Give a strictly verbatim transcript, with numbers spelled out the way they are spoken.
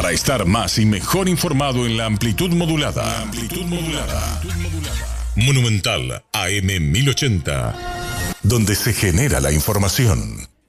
Para estar más y mejor informado en la amplitud modulada. La amplitud modulada. Monumental A M mil ochenta. Donde se genera la información.